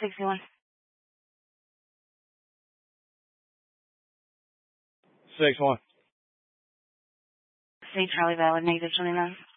61. Six one. Say Charlie Valid, negative 29.